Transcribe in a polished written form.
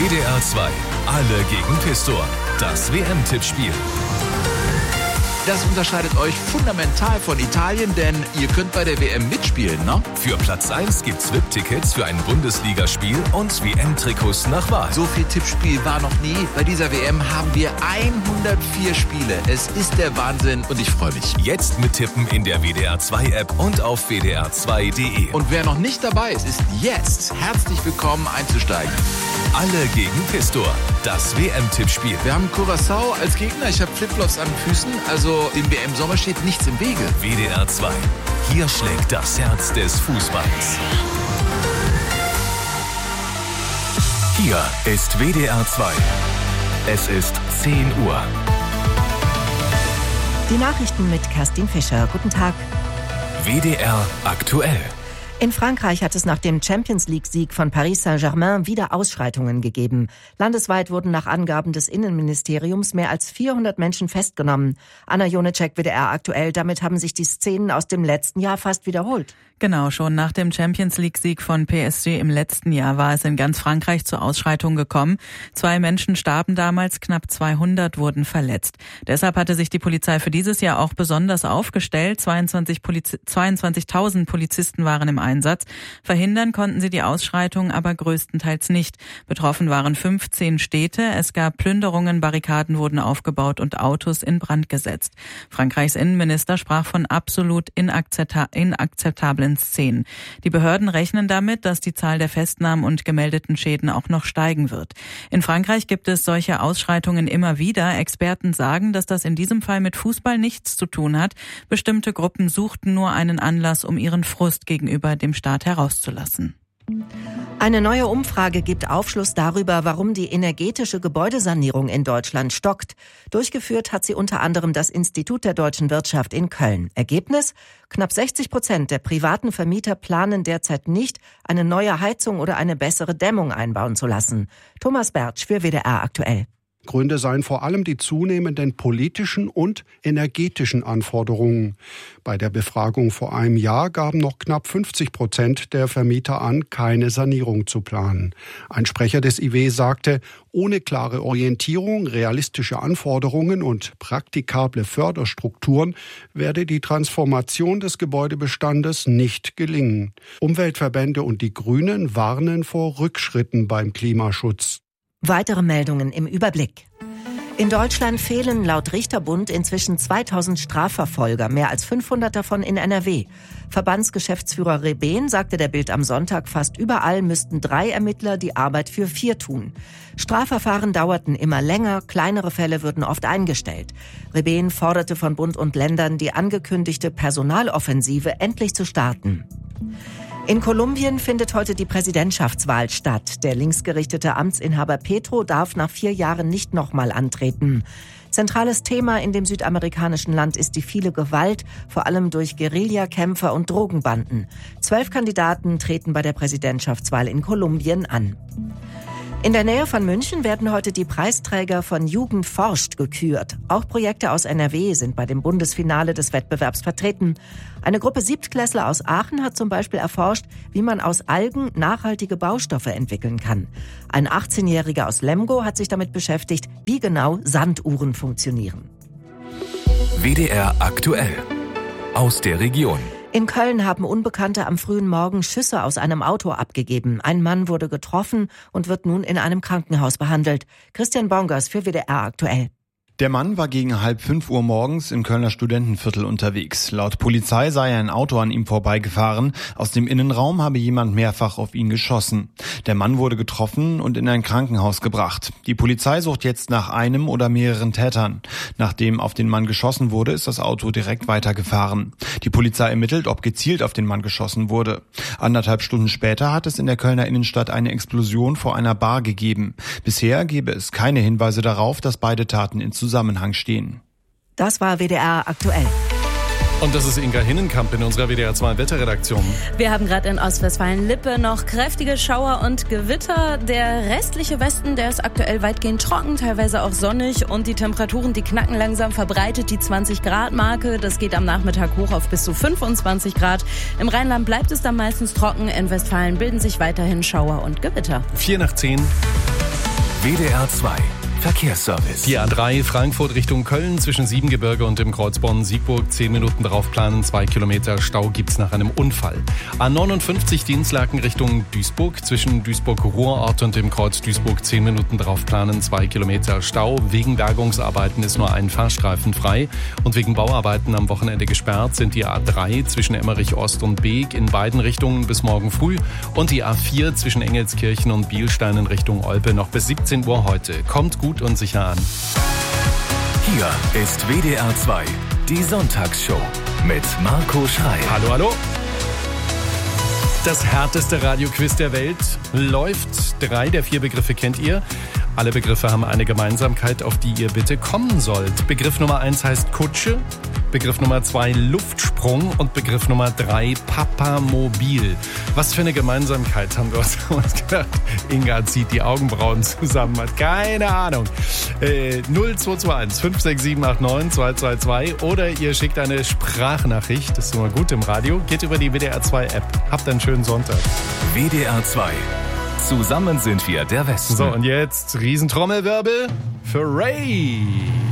WDR 2, alle gegen Pistor. Das WM-Tippspiel. Das unterscheidet euch fundamental von Italien, denn ihr könnt bei der WM mitspielen, ne? Für Platz 1 gibt's VIP-Tickets für ein Bundesligaspiel und WM-Trikots nach Wahl. So viel Tippspiel war noch nie. Bei dieser WM haben wir 104 Spiele. Es ist der Wahnsinn und ich freue mich. Jetzt mittippen in der WDR 2-App und auf wdr2.de. Und wer noch nicht dabei ist, ist jetzt herzlich willkommen einzusteigen. Alle gegen Pistor. Das WM-Tippspiel. Wir haben Curaçao als Gegner. Ich habe Flipflops an den Füßen. Also dem WM-Sommer steht nichts im Wege. WDR 2. Hier schlägt das Herz des Fußballs. Hier ist WDR 2. Es ist 10 Uhr. Die Nachrichten mit Kerstin Fischer. Guten Tag. WDR aktuell. In Frankreich hat es nach dem Champions-League-Sieg von Paris Saint-Germain wieder Ausschreitungen gegeben. Landesweit wurden nach Angaben des Innenministeriums mehr als 400 Menschen festgenommen. Anna Jonecek, WDR aktuell. Damit haben sich die Szenen aus dem letzten Jahr fast wiederholt. Genau, schon nach dem Champions-League-Sieg von PSG im letzten Jahr war es in ganz Frankreich zu Ausschreitungen gekommen. 2 Menschen starben damals, knapp 200 wurden verletzt. Deshalb hatte sich die Polizei für dieses Jahr auch besonders aufgestellt. 22.000 Polizisten waren im Einsatz. Verhindern konnten sie die Ausschreitungen aber größtenteils nicht. Betroffen waren 15 Städte. Es gab Plünderungen, Barrikaden wurden aufgebaut und Autos in Brand gesetzt. Frankreichs Innenminister sprach von absolut inakzeptablen Szenen. Die Behörden rechnen damit, dass die Zahl der Festnahmen und gemeldeten Schäden auch noch steigen wird. In Frankreich gibt es solche Ausschreitungen immer wieder. Experten sagen, dass das in diesem Fall mit Fußball nichts zu tun hat. Bestimmte Gruppen suchten nur einen Anlass, um ihren Frust gegenüber dem Staat herauszulassen. Eine neue Umfrage gibt Aufschluss darüber, warum die energetische Gebäudesanierung in Deutschland stockt. Durchgeführt hat sie unter anderem das Institut der deutschen Wirtschaft in Köln. Ergebnis? Knapp 60% der privaten Vermieter planen derzeit nicht, eine neue Heizung oder eine bessere Dämmung einbauen zu lassen. Thomas Bertsch für WDR aktuell. Gründe seien vor allem die zunehmenden politischen und energetischen Anforderungen. Bei der Befragung vor einem Jahr gaben noch knapp 50% der Vermieter an, keine Sanierung zu planen. Ein Sprecher des IW sagte, ohne klare Orientierung, realistische Anforderungen und praktikable Förderstrukturen werde die Transformation des Gebäudebestandes nicht gelingen. Umweltverbände und die Grünen warnen vor Rückschritten beim Klimaschutz. Weitere Meldungen im Überblick. In Deutschland fehlen laut Richterbund inzwischen 2000 Strafverfolger, mehr als 500 davon in NRW. Verbandsgeschäftsführer Rebehn sagte der Bild am Sonntag, fast überall müssten 3 Ermittler die Arbeit für 4 tun. Strafverfahren dauerten immer länger, kleinere Fälle würden oft eingestellt. Rebehn forderte von Bund und Ländern, die angekündigte Personaloffensive endlich zu starten. In Kolumbien findet heute die Präsidentschaftswahl statt. Der linksgerichtete Amtsinhaber Petro darf nach 4 Jahren nicht nochmal antreten. Zentrales Thema in dem südamerikanischen Land ist die viele Gewalt, vor allem durch Guerillakämpfer und Drogenbanden. 12 Kandidaten treten bei der Präsidentschaftswahl in Kolumbien an. In der Nähe von München werden heute die Preisträger von Jugend forscht gekürt. Auch Projekte aus NRW sind bei dem Bundesfinale des Wettbewerbs vertreten. Eine Gruppe Siebtklässler aus Aachen hat zum Beispiel erforscht, wie man aus Algen nachhaltige Baustoffe entwickeln kann. Ein 18-Jähriger aus Lemgo hat sich damit beschäftigt, wie genau Sanduhren funktionieren. WDR aktuell. Aus der Region. In Köln haben Unbekannte am frühen Morgen Schüsse aus einem Auto abgegeben. Ein Mann wurde getroffen und wird nun in einem Krankenhaus behandelt. Christian Bongers für WDR aktuell. Der Mann war gegen 4:30 Uhr morgens im Kölner Studentenviertel unterwegs. Laut Polizei sei ein Auto an ihm vorbeigefahren. Aus dem Innenraum habe jemand mehrfach auf ihn geschossen. Der Mann wurde getroffen und in ein Krankenhaus gebracht. Die Polizei sucht jetzt nach einem oder mehreren Tätern. Nachdem auf den Mann geschossen wurde, ist das Auto direkt weitergefahren. Die Polizei ermittelt, ob gezielt auf den Mann geschossen wurde. 1,5 Stunden später hat es in der Kölner Innenstadt eine Explosion vor einer Bar gegeben. Bisher gebe es keine Hinweise darauf, dass beide Taten in Zusammenhang stehen. Das war WDR aktuell. Und das ist Inga Hinnenkamp in unserer WDR 2 Wetterredaktion. Wir haben gerade in Ostwestfalen-Lippe noch kräftige Schauer und Gewitter. Der restliche Westen, der ist aktuell weitgehend trocken, teilweise auch sonnig. Und die Temperaturen, die knacken langsam verbreitet die 20-Grad-Marke. Das geht am Nachmittag hoch auf bis zu 25 Grad. Im Rheinland bleibt es dann meistens trocken. In Westfalen bilden sich weiterhin Schauer und Gewitter. 4 nach 10. WDR 2 Verkehrsservice. Die A3 Frankfurt Richtung Köln zwischen Siebengebirge und dem Kreuz Bonn-Siegburg. 10 Minuten drauf planen, 2 Kilometer Stau gibt's nach einem Unfall. A59 Dienstlaken Richtung Duisburg zwischen Duisburg-Ruhrort und dem Kreuz Duisburg. 10 Minuten drauf planen, 2 Kilometer Stau. Wegen Bergungsarbeiten ist nur ein Fahrstreifen frei. Und wegen Bauarbeiten am Wochenende gesperrt sind die A3 zwischen Emmerich Ost und Beek in beiden Richtungen bis morgen früh. Und die A4 zwischen Engelskirchen und Bielstein in Richtung Olpe noch bis 17 Uhr heute. Kommt gut und sicher an. Hier ist WDR 2, die Sonntagsshow mit Marco Schreil. Hallo, hallo. Das härteste Radioquiz der Welt läuft. 3 der 4 Begriffe kennt ihr. Alle Begriffe haben eine Gemeinsamkeit, auf die ihr bitte kommen sollt. Begriff Nummer 1 heißt Kutsche, Begriff Nummer 2 Luftsprung und Begriff Nummer 3 Papamobil. Was für eine Gemeinsamkeit, haben wir uns gedacht. Inga zieht die Augenbrauen zusammen, hat keine Ahnung. 0221 56789 222 oder ihr schickt eine Sprachnachricht, das ist immer gut im Radio, geht über die WDR 2 App. Habt einen schönen Sonntag. WDR 2. Zusammen sind wir der Westen. So, und jetzt Riesentrommelwirbel für Ray.